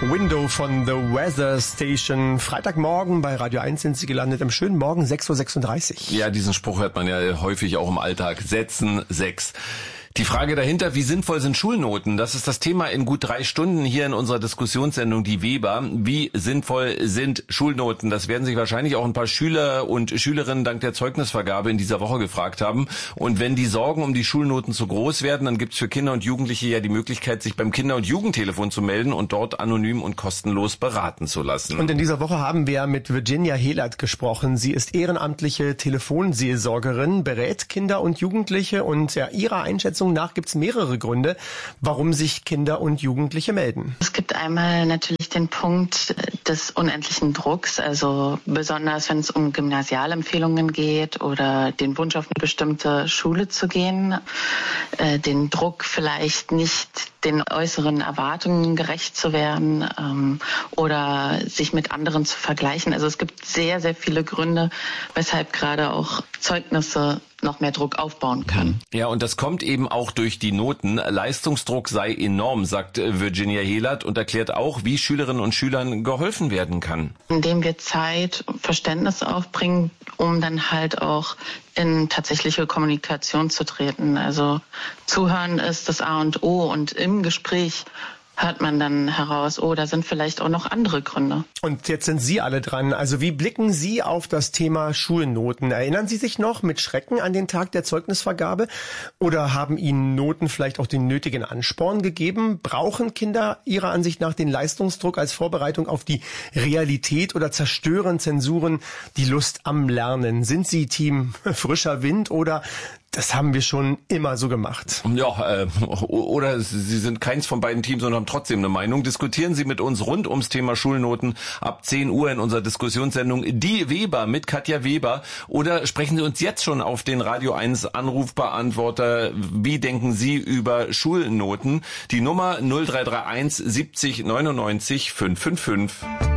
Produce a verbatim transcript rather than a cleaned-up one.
Window von The Weather Station. Freitagmorgen bei Radio eins sind Sie gelandet. Am schönen Morgen, sechs Uhr sechsunddreißig. Ja, diesen Spruch hört man ja häufig auch im Alltag. Setzen sechs. Die Frage dahinter, wie sinnvoll sind Schulnoten? Das ist das Thema in gut drei Stunden hier in unserer Diskussionssendung Die Weber. Wie sinnvoll sind Schulnoten? Das werden sich wahrscheinlich auch ein paar Schüler und Schülerinnen dank der Zeugnisvergabe in dieser Woche gefragt haben. Und wenn die Sorgen um die Schulnoten zu groß werden, dann gibt es für Kinder und Jugendliche ja die Möglichkeit, sich beim Kinder- und Jugendtelefon zu melden und dort anonym und kostenlos beraten zu lassen. Und in dieser Woche haben wir mit Virginia Helert gesprochen. Sie ist ehrenamtliche Telefonseelsorgerin, berät Kinder und Jugendliche und ja, ihrer Einschätzung nach gibt es mehrere Gründe, warum sich Kinder und Jugendliche melden. Es gibt einmal natürlich den Punkt des unendlichen Drucks, also besonders wenn es um Gymnasialempfehlungen geht oder den Wunsch auf eine bestimmte Schule zu gehen, äh, den Druck vielleicht nicht den äußeren Erwartungen gerecht zu werden ähm, oder sich mit anderen zu vergleichen. Also es gibt sehr, sehr viele Gründe, weshalb gerade auch Zeugnisse noch mehr Druck aufbauen können. Ja, und das kommt eben auch durch die Noten. Leistungsdruck sei enorm, sagt Virginia Helert und erklärt auch, wie Schülerinnen und Schülern geholfen werden kann. Indem wir Zeit, Verständnis aufbringen, um dann halt auch in tatsächliche Kommunikation zu treten. Also Zuhören ist das A und O und im Gespräch hört man dann heraus, oh, da sind vielleicht auch noch andere Gründe. Und jetzt sind Sie alle dran. Also wie blicken Sie auf das Thema Schulnoten? Erinnern Sie sich noch mit Schrecken an den Tag der Zeugnisvergabe? Oder haben Ihnen Noten vielleicht auch den nötigen Ansporn gegeben? Brauchen Kinder Ihrer Ansicht nach den Leistungsdruck als Vorbereitung auf die Realität oder zerstören Zensuren die Lust am Lernen? Sind Sie Team frischer Wind oder das haben wir schon immer so gemacht? Ja, äh, oder Sie sind keins von beiden Teams und haben trotzdem eine Meinung. Diskutieren Sie mit uns rund ums Thema Schulnoten ab zehn Uhr in unserer Diskussionssendung Die Weber mit Katja Weber. Oder sprechen Sie uns jetzt schon auf den Radio eins Anrufbeantworter. Wie denken Sie über Schulnoten? Die Nummer null drei drei eins siebzig neunundneunzig fünfhundertfünfundfünfzig.